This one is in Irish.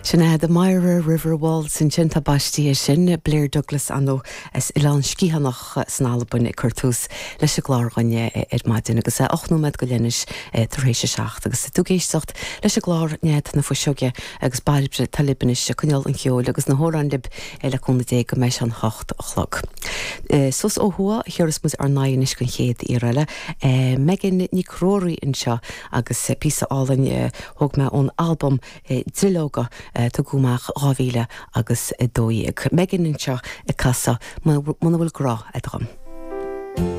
Sinna the Myra River Waltz in Tinta Bastí sin Blair Douglas anó is Ilan Scíhanach snalbun curtús leis glárganne maidin agus 8 med go lenis taréis 6 agus tú géistecht leis glár net na foisioge agus bailbre talibnis chuneal an cheol agus na hórandib le chuna dé go meis an 8 o'clock. Sos óhua hiras mus ar naionis gon chéad íile megin ní cróí inseo agus písa álainn thug me ón album Dilóga tu gúmach ráhíle agus dóíag. Megin inseo casa muna bhfuil grá a dom.